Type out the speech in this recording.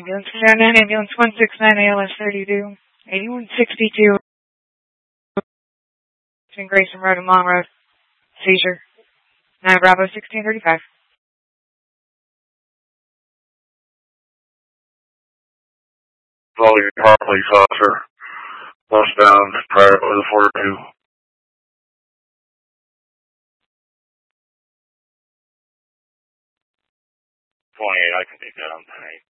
Ambulance 9, ambulance 169 ALS 32, 8162. Between Grayson Road and Long Road. Seizure. 9 Bravo 1635. Volume car police officer. Westbound prior to the 42. 28, I can take that on 10-8.